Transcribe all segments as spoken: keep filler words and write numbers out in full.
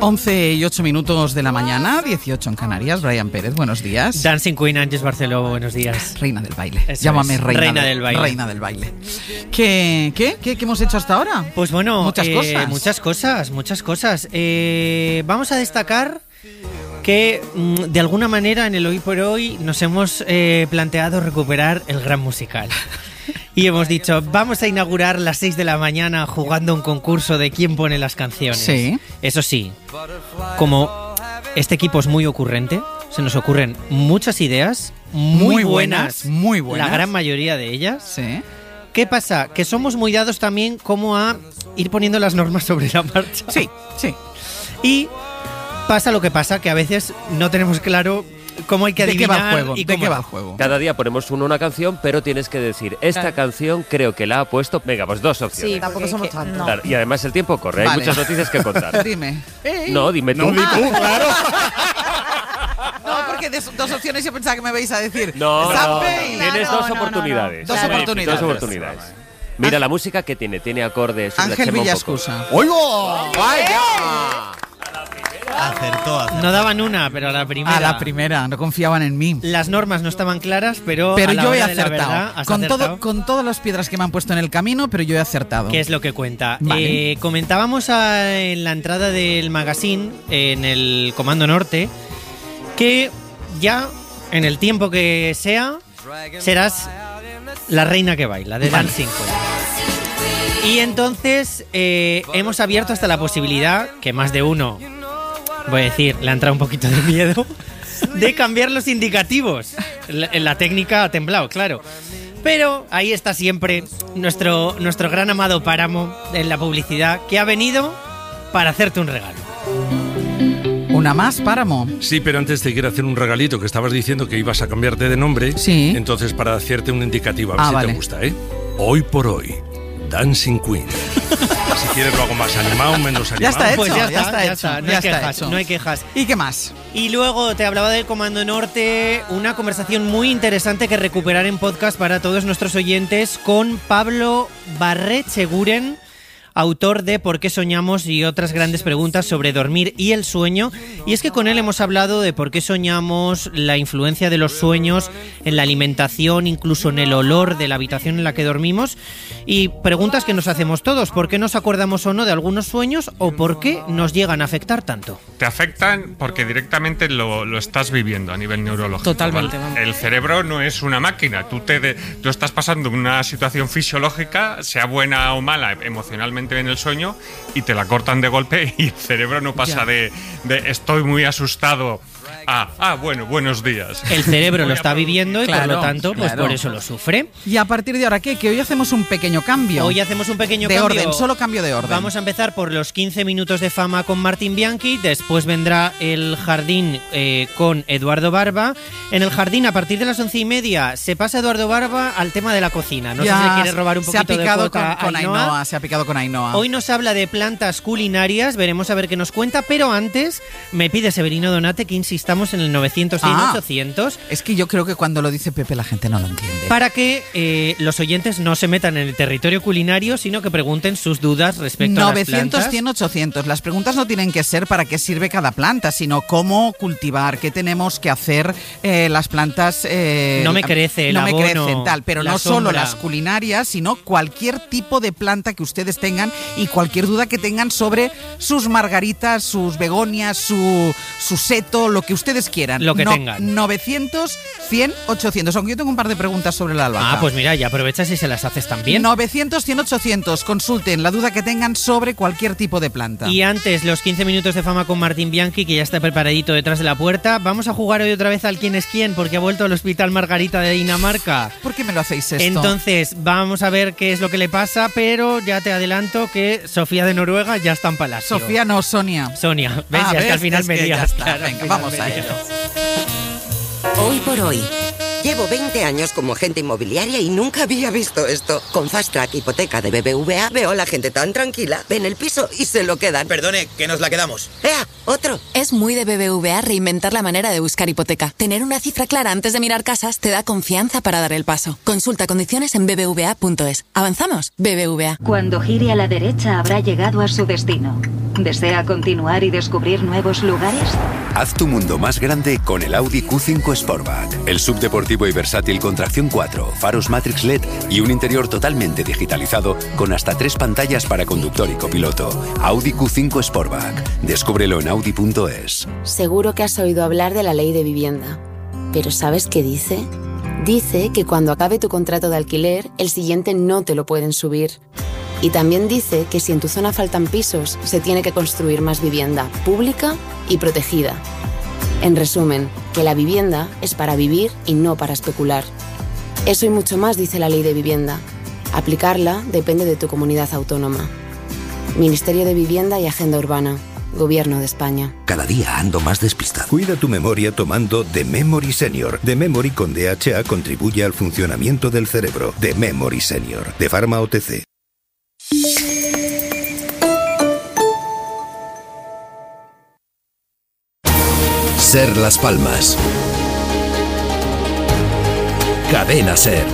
once y ocho minutos de la mañana, dieciocho en Canarias. Brian Pérez, buenos días. Dancing Queen Ángeles Barceló, buenos días. Reina del baile. Eso Llámame es. reina, Reina de- del baile. Reina del baile. ¿Qué, qué, qué, qué hemos hecho hasta ahora? Pues bueno, Muchas eh, cosas. Muchas cosas, muchas cosas. Eh, vamos a destacar que mm, de alguna manera en el Hoy por Hoy nos hemos eh, planteado recuperar el gran musical. Y hemos dicho, vamos a inaugurar las seis de la mañana jugando un concurso de quién pone las canciones. Sí. Eso sí, como este equipo es muy ocurrente, se nos ocurren muchas ideas, muy, Muy buenas, muy buenas. la gran mayoría de ellas. Sí. ¿Qué pasa? Que somos muy dados también como a ir poniendo las normas sobre la marcha. Sí, sí. Y pasa lo que pasa, que a veces no tenemos claro cómo hay que ¿De qué adivinar va el juego? y ¿De cómo qué va no. el juego? Cada día ponemos uno una canción, pero tienes que decir, esta Claro. canción creo que la ha puesto... Venga, pues dos opciones. Sí, tampoco somos tantos. Claro, y además el tiempo corre, hay Vale. muchas noticias que contar. Dime. No, dime tú. claro. No, porque de dos opciones yo pensaba que me vais a decir. No, no, Champagne. tienes no, dos no, no, oportunidades. Dos Claro. oportunidades. Dos oportunidades. Mira la música que tiene, tiene acordes. una Ángel chema un poco. Villascusa. ¡Oigo! ¡Vaya! Acertó, acertó. No daban una, pero a la primera. A la primera, no confiaban en mí. Las normas no estaban claras, pero, Pero a la yo he hora de la acertado. verdad, has con, acertado. todo, con todas las piedras que me han puesto en el camino, pero yo he acertado. ¿Qué es lo que cuenta? Vale. Eh, comentábamos a- en la entrada del magazine, en el Comando Norte, que ya en el tiempo que sea, serás la reina que baila, de Vale. Dancing Queen. Y entonces eh, hemos abierto hasta la posibilidad, que más de uno, voy a decir, le ha entrado un poquito de miedo, de cambiar los indicativos. La, la técnica ha temblado, claro. Pero ahí está siempre nuestro, nuestro gran amado Páramo en la publicidad, que ha venido para hacerte un regalo. Una más, Páramo. Sí, pero antes te quiero hacer un regalito, que estabas diciendo que ibas a cambiarte de nombre. Sí. Entonces, para hacerte un indicativo, a ver Ah, si vale. te gusta, ¿eh? Hoy por hoy, Dancing Queen. Si quieres lo hago más animado, menos Ya animado. está hecho, Pues ya ya está, está ya hecho. está, no ya hay está quejas, hecho. no hay quejas. ¿Y qué más? Y luego te hablaba del Comando Norte, una conversación muy interesante que recuperar en podcast para todos nuestros oyentes con Pablo Barrecheguren, autor de ¿Por qué soñamos? Y otras grandes preguntas sobre dormir y el sueño. Y es que con él hemos hablado de por qué soñamos, la influencia de los sueños en la alimentación, incluso en el olor de la habitación en la que dormimos, y preguntas que nos hacemos todos: ¿por qué nos acordamos o no de algunos sueños o por qué nos llegan a afectar tanto? Te afectan porque directamente lo, lo estás viviendo a nivel neurológico. Totalmente, ¿vale? vamos. El cerebro no es una máquina. Tú, te de- tú estás pasando una situación fisiológica, sea buena o mala, emocionalmente en el sueño, y te la cortan de golpe y el cerebro no pasa Ya. de, de estoy muy asustado a, ah, bueno, buenos días. El cerebro Voy lo a está produ- viviendo y por Claro, lo tanto, pues claro. por eso lo sufre. Y a partir de ahora, ¿qué? Que hoy hacemos un pequeño cambio. Hoy hacemos un pequeño de cambio. orden, solo cambio de orden. Vamos a empezar por los quince minutos de fama con Martín Bianchi, después vendrá el jardín eh, con Eduardo Barba. En el jardín, a partir de las once y media, se pasa Eduardo Barba al tema de la cocina. No sé Ya si le quiere robar un se ha poquito de picado cuota con, con a Ainhoa. Ainhoa, se ha picado con Ainhoa. Hoy nos habla de plantas culinarias, veremos a ver qué nos cuenta, pero antes me pide Severino Donate que insistamos en el novecientos seis Ah. ochocientos Es que yo creo que cuando lo dice Pepe la gente no lo entiende. para que eh, los oyentes no se metan en el territorio culinario, sino que pregunten sus dudas respecto a las novecientos, plantas. cien, ochocientos. Las preguntas no tienen que ser para qué sirve cada planta, sino cómo cultivar, qué tenemos que hacer eh, las plantas. eh, No me crece el No me abono, crecen, tal. Pero la no solo sombra. las culinarias, sino cualquier tipo de planta que ustedes tengan y cualquier duda que tengan sobre sus margaritas, sus begonias, su, su seto, lo que ustedes quieran. Lo que tengan. novecientos, cien, ochocientos. Aunque yo tengo un par de preguntas sobre la albahaca. Ah, pues mira, ya aprovechas y se las haces también. novecientos, cien, ochocientos. Consulten la duda que tengan sobre cualquier tipo de planta. Y antes, los quince minutos de fama con Martín Bianchi, que ya está preparadito detrás de la puerta. Vamos a jugar hoy otra vez al quién es quién, porque ha vuelto al Hospital Margarita de Dinamarca. ¿Por qué me lo hacéis esto? Entonces, vamos a ver qué es lo que le pasa, pero ya te adelanto que Sofía de Noruega ya está en palacio. Sofía no, Sonia. Sonia, ves, Ah, ya es que ¿ves? al final Es me que ya lías, está. claro, al Venga, final vamos me a lías. ello. Hoy por hoy, Llevo veinte años como agente inmobiliaria y nunca había visto esto. Con Fast Track Hipoteca de B B V A veo a la gente tan tranquila. Ven el piso y se lo quedan. Perdone, que nos la quedamos. ¡Ea! ¡Otro! Es muy de B B V A reinventar la manera de buscar hipoteca. Tener una cifra clara antes de mirar casas te da confianza para dar el paso. Consulta condiciones en b b v a punto es. ¿Avanzamos? B B V A. Cuando gire a la derecha habrá llegado a su destino. ¿Desea continuar y descubrir nuevos lugares? Haz tu mundo más grande con el Audi Q cinco Sportback. El subdeportivo y versátil con tracción cuatro, faros Matrix L E D y un interior totalmente digitalizado con hasta tres pantallas para conductor y copiloto. Audi Q cinco Sportback. Descúbrelo en audi punto es. Seguro que has oído hablar de la ley de vivienda. ¿Pero sabes qué dice? Dice que cuando acabe tu contrato de alquiler, el siguiente no te lo pueden subir. Y también dice que si en tu zona faltan pisos, se tiene que construir más vivienda pública y protegida. En resumen, que la vivienda es para vivir y no para especular. Eso y mucho más dice la ley de vivienda. Aplicarla depende de tu comunidad autónoma. Ministerio de Vivienda y Agenda Urbana. Gobierno de España. Cada día ando más despistado. Cuida tu memoria tomando The Memory Senior. The Memory con D H A contribuye al funcionamiento del cerebro. The Memory Senior. De Pharma O T C. Ser Las Palmas. Cadena Ser.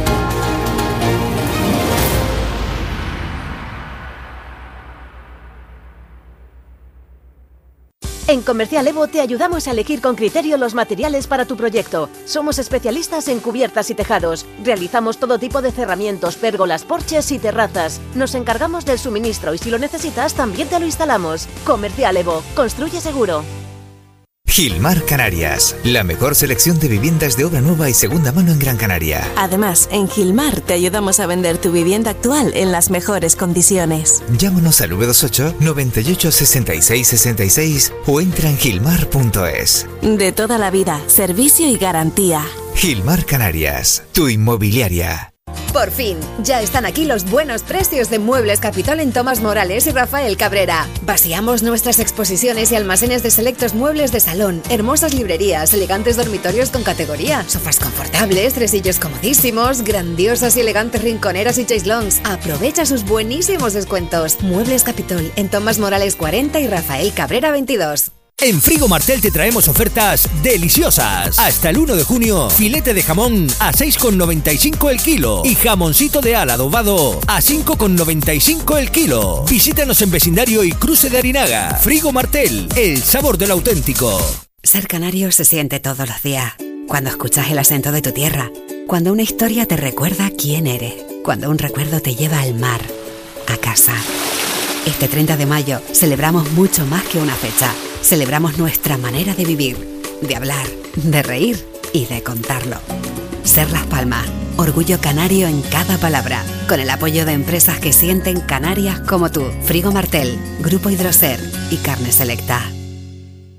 En Comercial Evo te ayudamos a elegir con criterio los materiales para tu proyecto. Somos especialistas en cubiertas y tejados. Realizamos todo tipo de cerramientos, pérgolas, porches y terrazas. Nos encargamos del suministro y si lo necesitas también te lo instalamos. Comercial Evo. Construye seguro. Gilmar Canarias, la mejor selección de viviendas de obra nueva y segunda mano en Gran Canaria. Además, en Gilmar te ayudamos a vender tu vivienda actual en las mejores condiciones. Llámanos al nueve dos ocho, noventa y ocho, sesenta y seis, sesenta y seis o entra en gilmar punto es. De toda la vida, servicio y garantía. Gilmar Canarias, tu inmobiliaria. Por fin, ya están aquí los buenos precios de Muebles Capitol en Tomás Morales y Rafael Cabrera. Vaciamos nuestras exposiciones y almacenes de selectos muebles de salón, hermosas librerías, elegantes dormitorios con categoría, sofás confortables, tresillos comodísimos, grandiosas y elegantes rinconeras y chaiselongs. Aprovecha sus buenísimos descuentos. Muebles Capitol en Tomás Morales cuarenta y Rafael Cabrera veintidós. En Frigo Martel te traemos ofertas deliciosas. Hasta el uno de junio, filete de jamón a seis con noventa y cinco el kilo y jamoncito de ala adobado a cinco con noventa y cinco el kilo. Visítanos en Vecindario y Cruce de Arinaga. Frigo Martel, el sabor del auténtico. Ser canario se siente todos los días. Cuando escuchas el acento de tu tierra, cuando una historia te recuerda quién eres, cuando un recuerdo te lleva al mar, a casa. Este treinta de mayo celebramos mucho más que una fecha. Celebramos nuestra manera de vivir, de hablar, de reír y de contarlo. Ser Las Palmas, orgullo canario en cada palabra, con el apoyo de empresas que sienten Canarias como tú. Frigo Martel, Grupo Hidroser y Carne Selecta.